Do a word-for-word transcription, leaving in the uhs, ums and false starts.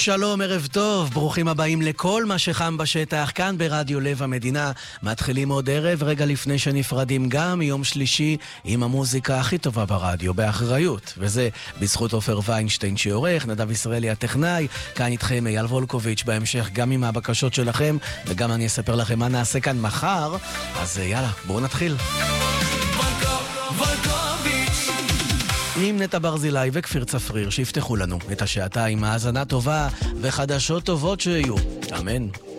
שלום, ערב טוב, ברוכים הבאים לכל מה שחם בשטח, כאן ברדיו לב המדינה. מתחילים עוד ערב, רגע לפני שנפרדים גם מיום שלישי עם המוזיקה הכי טובה ברדיו, באחריות. וזה בזכות עופר ויינשטיין שעורך, נדב ישראלי הטכנאי, כאן איתכם אייל וולקוביץ' בהמשך גם עם הבקשות שלכם, וגם אני אספר לכם מה נעשה כאן מחר. אז יאללה, בואו נתחיל. עם נטע ברזילי וכפיר צפריר שיפתחו לנו את השעתיים, האזנה טובה וחדשות טובות שיהיו. אמן.